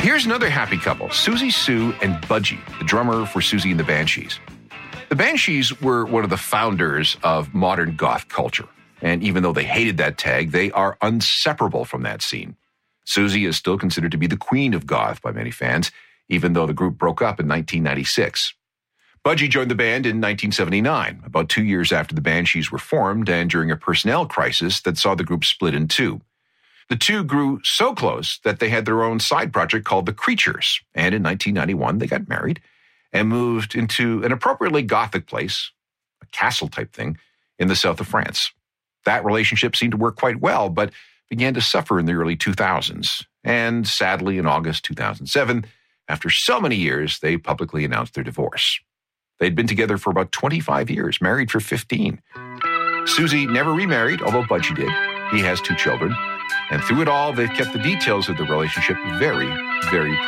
Here's another happy couple, Siouxsie Sioux and Budgie, the drummer for Siouxsie and the Banshees. The Banshees were one of the founders of modern goth culture. And even though they hated that tag, they are inseparable from that scene. Siouxsie is still considered to be the queen of goth by many fans, even though the group broke up in 1996. Budgie joined the band in 1979, about 2 years after the Banshees were formed and during a personnel crisis that saw the group split in two. The two grew so close that they had their own side project called The Creatures, and in 1991 they got married and moved into an appropriately gothic place, a castle-type thing, in the south of France. That relationship seemed to work quite well, but began to suffer in the early 2000s. And sadly, in August 2007, after so many years, they publicly announced their divorce. They'd been together for about 25 years, married for 15. Siouxsie never remarried, although Budgie did. He has 2 children. And through it all, they've kept the details of the relationship very, very